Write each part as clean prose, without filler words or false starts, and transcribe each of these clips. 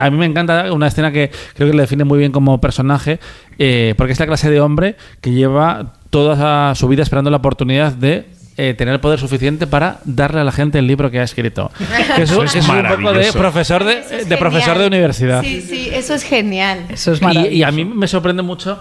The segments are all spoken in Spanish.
a mí me encanta una escena que creo que le define muy bien como personaje, porque es la clase de hombre que lleva toda su vida esperando la oportunidad de tener el poder suficiente para darle a la gente el libro que ha escrito. Eso es un poco de profesor de universidad. Sí, eso es genial. Eso es maravilloso. Y a mí me sorprende mucho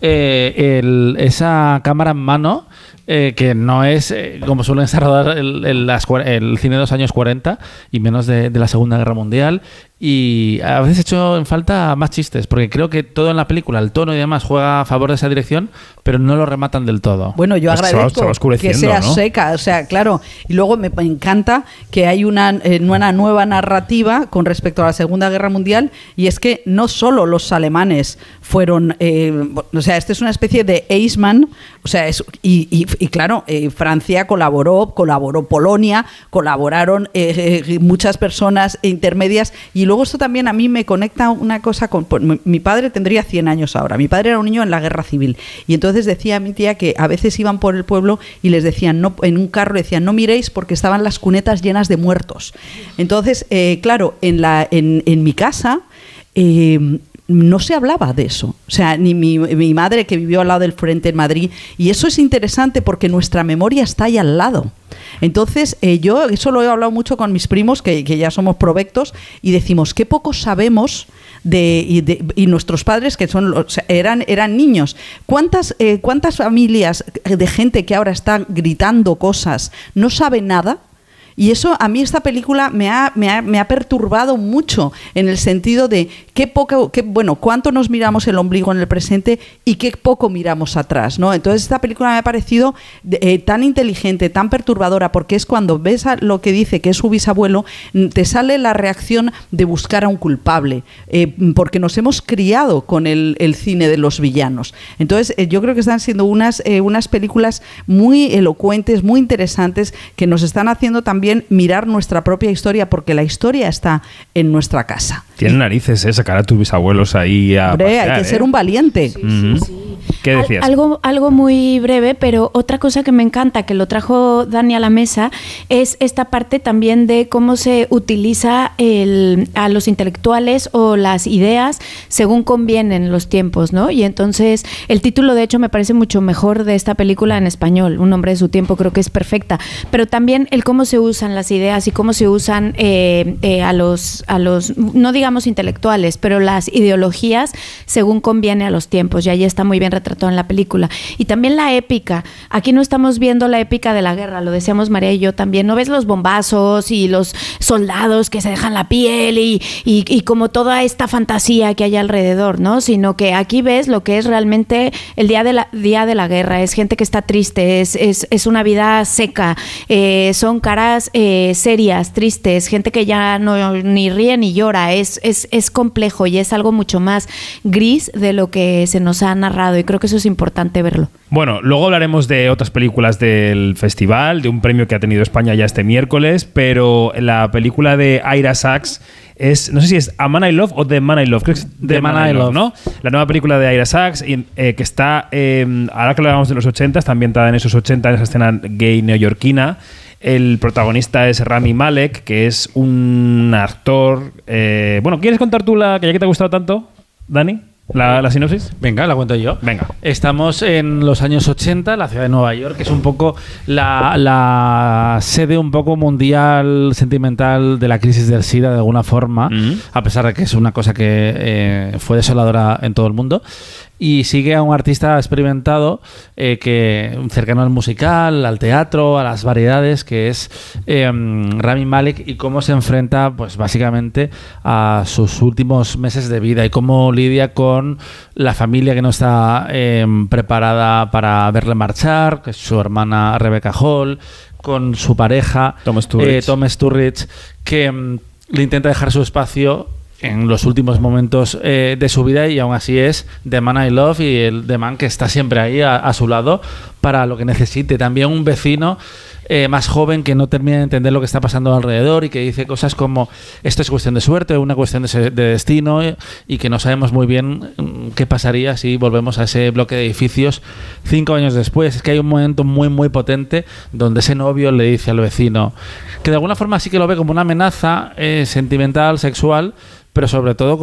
esa cámara en mano, que no es como suelen estar rodar el cine de los años 40 y menos de la Segunda Guerra Mundial. Y a veces he hecho en falta más chistes, porque creo que todo en la película, el tono y demás, juega a favor de esa dirección, pero no lo rematan del todo. Bueno, yo agradezco que sea seca, o sea, claro. Y luego me encanta que hay una nueva narrativa con respecto a la Segunda Guerra Mundial, y es que no solo los alemanes fueron, o sea, este es una especie de Eichmann, o sea, y claro, Francia colaboró Polonia, colaboraron muchas personas intermedias. Y luego esto también a mí me conecta una cosa con... Mi padre tendría 100 años ahora. Mi padre era un niño en la guerra civil. Y entonces decía a mi tía que a veces iban por el pueblo y les decían, no, en un carro decían, no miréis porque estaban las cunetas llenas de muertos. Entonces, claro, en mi casa... no se hablaba de eso, o sea, ni mi madre, que vivió al lado del frente en Madrid, y eso es interesante porque nuestra memoria está ahí al lado. Entonces, yo eso lo he hablado mucho con mis primos, que ya somos provectos, y decimos, qué poco sabemos y nuestros padres, que eran niños. ¿Cuántas familias de gente que ahora está gritando cosas no saben nada? Y eso, a mí esta película me ha perturbado mucho, en el sentido de cuánto nos miramos el ombligo en el presente y qué poco miramos atrás, ¿no? Entonces esta película me ha parecido tan inteligente, tan perturbadora, porque es cuando ves lo que dice que es su bisabuelo, te sale la reacción de buscar a un culpable, porque nos hemos criado con el cine de los villanos. Entonces yo creo que están siendo unas películas muy elocuentes, muy interesantes, que nos están haciendo también mirar nuestra propia historia, porque la historia está en nuestra casa. Tienen narices, sacar a tus bisabuelos ahí a Hombre, pasear, hay que ser un valiente. Sí. ¿Qué decías? Algo muy breve, pero otra cosa que me encanta, que lo trajo Dani a la mesa, es esta parte también de cómo se utiliza a los intelectuales o las ideas según convienen los tiempos, ¿no? Y entonces el título, de hecho, me parece mucho mejor de esta película en español, Un hombre de su tiempo, creo que es perfecta, pero también el cómo se usan las ideas y cómo se usan a los, no digamos intelectuales, pero las ideologías según conviene a los tiempos, y ahí está muy bien retratado en la película. Y también la épica. Aquí no estamos viendo la épica de la guerra, lo decíamos María y yo también. No ves los bombazos y los soldados que se dejan la piel y como toda esta fantasía que hay alrededor, ¿no? Sino que aquí ves lo que es realmente el día de la guerra. Es gente que está triste, es una vida seca, son caras serias, tristes, gente que ya no ni ríe ni llora. Es complejo y es algo mucho más gris de lo que se nos ha narrado, y creo que eso es importante verlo. Bueno, luego hablaremos de otras películas del festival, de un premio que ha tenido España ya este miércoles, pero la película de Ira Sachs es, no sé si es A Man I Love o The Man I Love, creo que es The Man I Love, ¿no? La nueva película de Ira Sachs, que está, ahora que hablamos de los 80, está ambientada en esos 80, en esa escena gay neoyorquina. El protagonista es Rami Malek, que es un actor... bueno, ¿quieres contar tú ya que te ha gustado tanto, Dani? ¿La sinopsis? Venga, la cuento yo. Venga. Estamos en los años 80, la ciudad de Nueva York, que es un poco la sede un poco mundial, sentimental de la crisis del SIDA, de alguna forma, a pesar de que es una cosa que fue desoladora en todo el mundo. Y sigue a un artista experimentado que cercano al musical, al teatro, a las variedades, que es Rami Malek, y cómo se enfrenta, pues básicamente, a sus últimos meses de vida y cómo lidia con la familia que no está preparada para verle marchar, que es su hermana Rebecca Hall, con su pareja Tom Sturridge, que le intenta dejar su espacio en los últimos momentos de su vida, y aún así es The Man I Love y el The Man que está siempre ahí a su lado para lo que necesite. También un vecino más joven que no termina de entender lo que está pasando alrededor y que dice cosas como esto es cuestión de suerte o una cuestión de destino, y que no sabemos muy bien qué pasaría si volvemos a ese bloque de edificios 5 años después. Es que hay un momento muy muy potente donde ese novio le dice al vecino, que de alguna forma sí que lo ve como una amenaza sentimental, sexual, pero sobre todo